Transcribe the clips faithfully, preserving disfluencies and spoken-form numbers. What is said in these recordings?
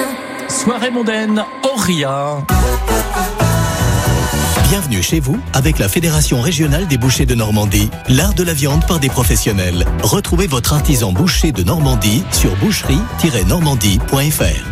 Soirée mondaine, Auria. Bienvenue chez vous avec la Fédération régionale des bouchers de Normandie, l'art de la viande par des professionnels. Retrouvez votre artisan boucher de Normandie sur boucherie tiret normandie point f r.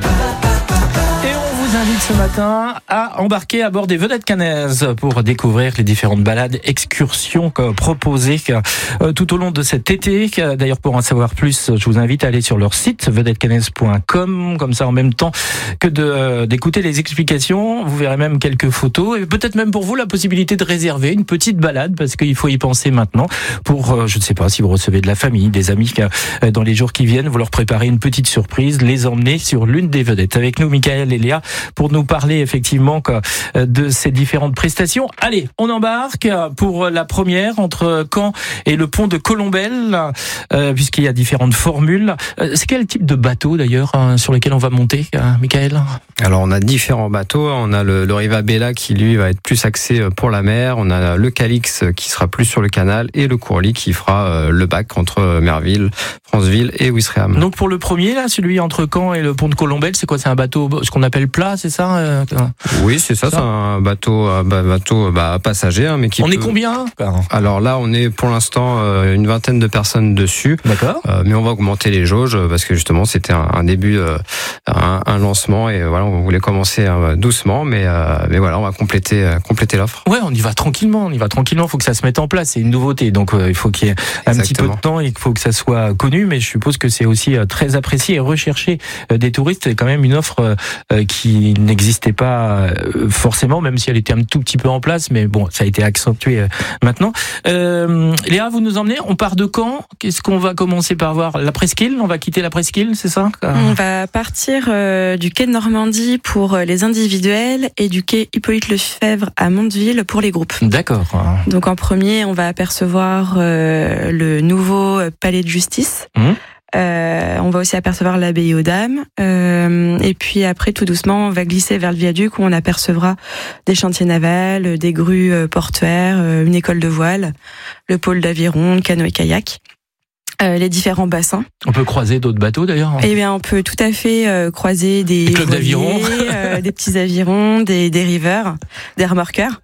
Je vous invite ce matin à embarquer à bord des Vedettes Cannaises pour découvrir les différentes balades, excursions proposées tout au long de cet été. D'ailleurs, pour en savoir plus, je vous invite à aller sur leur site vedettes cannaises point com. Comme ça, en même temps que de, d'écouter les explications, vous verrez même quelques photos et peut-être même pour vous la possibilité de réserver une petite balade parce qu'il faut y penser maintenant pour, je ne sais pas, si vous recevez de la famille, des amis dans les jours qui viennent, vous leur préparez une petite surprise, les emmener sur l'une des vedettes. Avec nous, Michael et Léa, pour nous parler effectivement de ces différentes prestations. Allez, on embarque pour la première entre Caen et le pont de Colombelles, euh, puisqu'il y a différentes formules. C'est quel type de bateau d'ailleurs sur lequel on va monter, Michael ? Alors on a différents bateaux. On a le, le Rivabella qui lui va être plus axé pour la mer. On a le Calix qui sera plus sur le canal et le Courlis qui fera le bac entre Merville, Franceville et Ouistreham. Donc pour le premier là, celui entre Caen et le pont de Colombelles, c'est quoi ? C'est un bateau, ce qu'on appelle plat, c'est ça ? Euh, oui, c'est ça, ça, c'est un bateau, un bateau bah, passager, hein, mais qui. On peut... est combien ? Alors là, on est pour l'instant euh, une vingtaine de personnes dessus. D'accord. Euh, mais on va augmenter les jauges parce que justement c'était un, un début, euh, un, un lancement et voilà, on voulait commencer euh, doucement, mais euh, mais voilà, on va compléter euh, compléter l'offre. Ouais, on y va tranquillement, on y va tranquillement. Il faut que ça se mette en place. C'est une nouveauté, donc euh, il faut qu'il y ait un Exactement. petit peu de temps. Il faut que ça soit connu, mais je suppose que c'est aussi euh, très apprécié et recherché euh, des touristes. C'est quand même une offre euh, qui n'existait pas euh, forcément, même si elle était un tout petit peu en place, mais bon, ça a été accentué euh, maintenant. Euh, Léa, vous nous emmenez. On part de Caen. Qu'est-ce qu'on va commencer par voir ? La presqu'île. On va quitter la presqu'île, c'est ça ? On va partir euh, du quai de Normandie pour les individuels et du quai Hippolyte-Lefebvre à Mondeville pour les groupes. D'accord. Donc en premier, on va apercevoir euh, le nouveau palais de justice. Mmh. Euh, on va aussi apercevoir l'abbaye aux Dames euh, et puis après tout doucement on va glisser vers le viaduc où on apercevra des chantiers navals, des grues portuaires, une école de voile, le pôle d'aviron, le canot et kayak. Euh, les différents bassins. On peut croiser d'autres bateaux d'ailleurs. Eh bien, on peut tout à fait euh, croiser des, des clubs d'aviron, euh, des petits avirons, des dériveurs, des remorqueurs.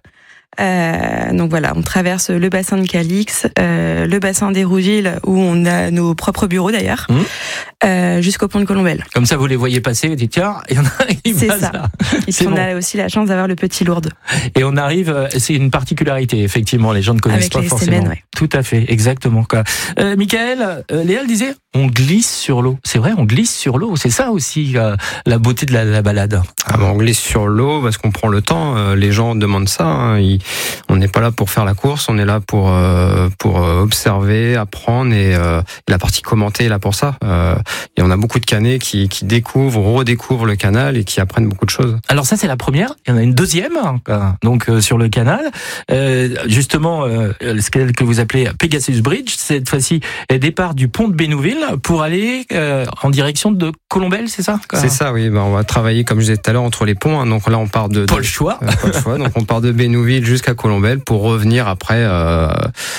Euh, donc voilà, on traverse le bassin de Calix, euh, le bassin d'Hérouville où on a nos propres bureaux d'ailleurs, mmh. euh, jusqu'au pont de Colombelles. Comme ça, vous les voyez passer, vous dites tiens, il y en a qui C'est passent ça. Là. Et puis on bon. a aussi la chance d'avoir le petit Lourdes. Et on arrive, c'est une particularité effectivement, les gens ne connaissent Avec pas les forcément. Cévennes, ouais. Tout à fait, exactement. Euh, Michael, euh, Léa le disait, on glisse sur l'eau. C'est vrai, on glisse sur l'eau. C'est ça aussi euh, la beauté de la, la balade. Ah, bon, on glisse sur l'eau parce qu'on prend le temps. Euh, les gens demandent ça. Hein. Ils, on n'est pas là pour faire la course, on est là pour euh, pour observer, apprendre et euh, la partie commentée est là pour ça. Euh, et on a beaucoup de canets qui qui découvrent, redécouvrent le canal et qui apprennent beaucoup de choses. Alors ça c'est la première. Il y en a une deuxième donc euh, sur le canal. Euh, justement, euh, ce que vous appelez Pegasus Bridge. Cette fois-ci, départ du pont de Bénouville pour aller euh, en direction de Colombelles, c'est ça ? C'est ça, oui. Ben, on va travailler comme je disais tout à l'heure entre les ponts. Hein. Donc là on part de, de pas le choix. Euh, pas le choix. Donc on part de Bénouville jusqu'à Colombelles pour revenir après euh,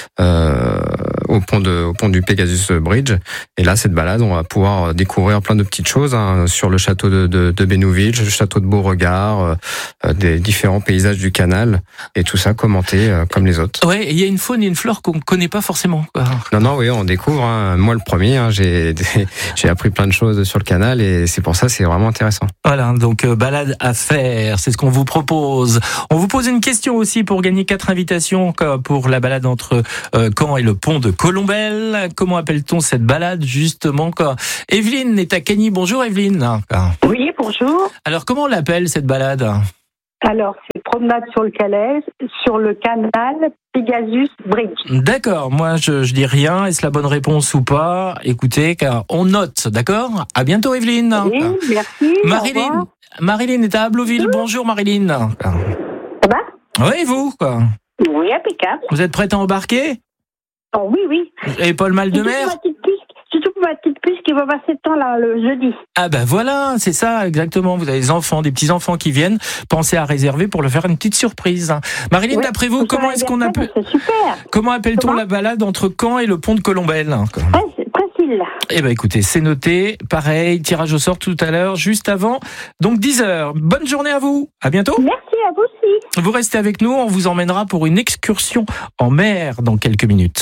euh, au pont de au pont du Pegasus Bridge. Et là, cette balade, on va pouvoir découvrir plein de petites choses hein, sur le château de, de, de Bénouville, le château de Beauregard, euh, des différents paysages du canal, et tout ça commenté euh, comme les autres. Ouais, il y a une faune et une flore qu'on connaît pas forcément. Quoi. Non, non, oui, on découvre. Hein. Moi, le premier, hein, j'ai j'ai appris plein de choses sur le canal, et c'est pour ça, c'est vraiment intéressant. Voilà, donc euh, balade à faire, c'est ce qu'on vous propose. On vous pose une question aussi pour gagner quatre invitations pour la balade entre euh, Caen et le pont de Colombelles. Comment appelle-t-on cette balade justement quoi? Evelyne est à Cagny. Bonjour Evelyne. Oui, bonjour. Alors comment on l'appelle cette balade? Alors, c'est promenade sur le Calais, sur le canal Pegasus Bridge. D'accord, moi je, je dis rien, est-ce la bonne réponse ou pas? Écoutez, car on note, d'accord? À bientôt Evelyne. Oui, merci. Marilyn, Marilyn est à Ablouville. Bonjour Marilyn. Ça va? Oui, vous quoi? Oui, impeccable. Vous êtes prête à embarquer? Oh oui, oui. Vous n'avez pas le mal de mer? Surtout pour ma petite puce qui va passer le temps là, le jeudi. Ah ben voilà, c'est ça, exactement. Vous avez des enfants, des petits-enfants qui viennent. Pensez à réserver pour leur faire une petite surprise. Marilyn, ouais, d'après vous, comment est-ce qu'on appelle... C'est super. Comment appelle-t-on la balade entre Caen et le pont de Colombelles? Ouais, c'est précis. Lille. Eh ben écoutez, c'est noté. Pareil, tirage au sort tout à l'heure, juste avant. Donc dix heures. Bonne journée à vous. À bientôt. Merci à vous aussi. Vous restez avec nous, on vous emmènera pour une excursion en mer dans quelques minutes.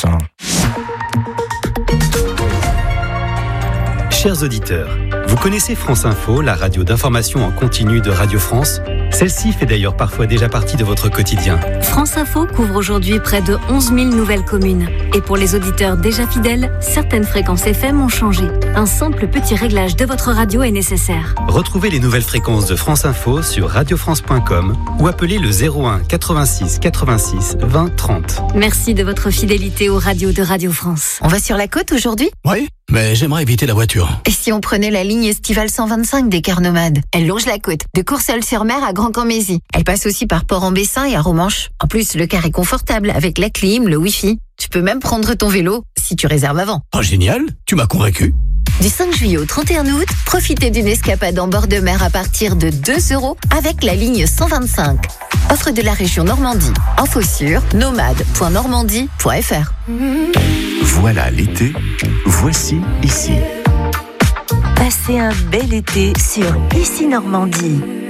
Chers auditeurs, vous connaissez France Info, la radio d'information en continu de Radio France ? Celle-ci fait d'ailleurs parfois déjà partie de votre quotidien. France Info couvre aujourd'hui près de onze mille nouvelles communes. Et pour les auditeurs déjà fidèles, certaines fréquences F M ont changé. Un simple petit réglage de votre radio est nécessaire. Retrouvez les nouvelles fréquences de France Info sur radio france point com ou appelez le zéro un quatre-vingt-six quatre-vingt-six vingt trente. Merci de votre fidélité aux radios de Radio France. On va sur la côte aujourd'hui ? Oui, mais j'aimerais éviter la voiture. Et si on prenait la ligne estivale cent vingt-cinq des Cars Nomades ? Elle longe la côte, de Courseulles-sur-Mer à Grand-Cammézy. Elle passe aussi par Port-en-Bessin et à Romanche. En plus, le car est confortable avec la clim, le Wi-Fi. Tu peux même prendre ton vélo si tu réserves avant. Oh génial, tu m'as convaincu. Du cinq juillet au trente et un août, profitez d'une escapade en bord de mer à partir de deux euros avec la ligne cent vingt-cinq. Offre de la région Normandie. Info sur nomade point normandie point f r. Voilà l'été, voici ici. Passez un bel été sur Ici Normandie.